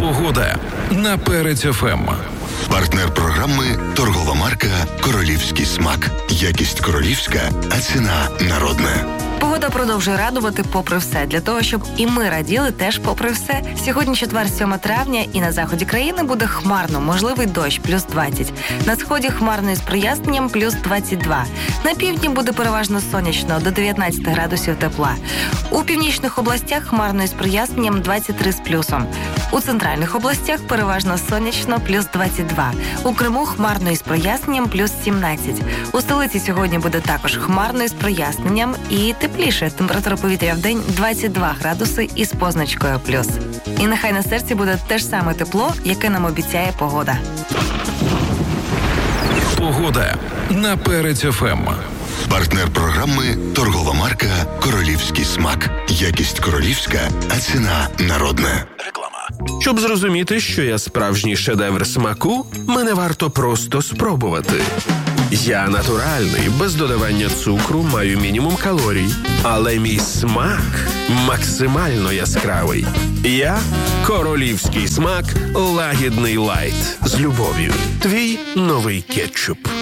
Погода на Перець ФМ. Партнер програми – торгова марка «Королівський смак». Якість королівська, а ціна народна. Погода продовжує радувати попри все. Для того, щоб і ми раділи теж попри все. Сьогодні четвер, 7 травня, і на заході країни буде хмарно, можливий дощ, плюс 20. На сході хмарно із проясненням, плюс 22. На півдні буде переважно сонячно, до 19 градусів тепла. У північних областях хмарно із проясненням, 23 з плюсом. У центральних областях переважно сонячно, плюс 22. У Криму хмарно із проясненням, плюс 17. У столиці сьогодні буде також хмарно із проясненням і тепліше. Температура повітря в день 22 градуси із позначкою плюс. І нехай на серці буде те ж саме тепло, яке нам обіцяє погода. Погода на Перець ФМ. Партнер програми – торгова марка «Королівський смак». Якість королівська, а ціна народна. Щоб зрозуміти, що я справжній шедевр смаку, мене варто просто спробувати. Я натуральний, без додавання цукру, маю мінімум калорій. Але мій смак максимально яскравий. Я – королівський смак лагідний лайт. З любов'ю. Твій новий кетчуп.